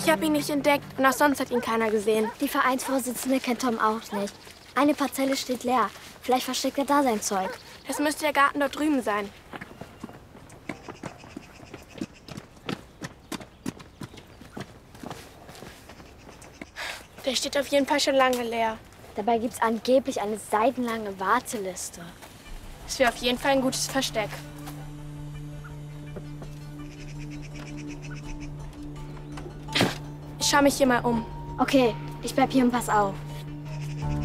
Ich habe ihn nicht entdeckt und auch sonst hat ihn keiner gesehen. Die Vereinsvorsitzende kennt Tom auch nicht. Eine Parzelle steht leer. Vielleicht versteckt er da sein Zeug. Das müsste der Garten dort drüben sein. Der steht auf jeden Fall schon lange leer. Dabei gibt es angeblich eine seitenlange Warteliste. Das wäre auf jeden Fall ein gutes Versteck. Ich schaue mich hier mal um. Okay, ich bleib hier und pass auf.